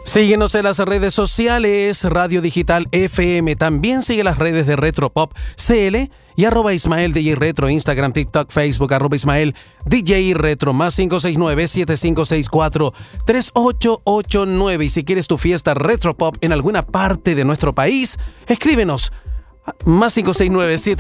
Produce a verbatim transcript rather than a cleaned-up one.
Síguenos en las redes sociales, Radio Digital F M. También sigue las redes de Retropop C L y arroba Ismael D J Retro, Instagram, TikTok, Facebook, arroba Ismael D J Retro, más cinco seis nueve, siete cinco seis cuatro, tres ocho ocho nueve. Y si quieres tu fiesta Retropop en alguna parte de nuestro país, escríbenos más cinco seis nueve, siete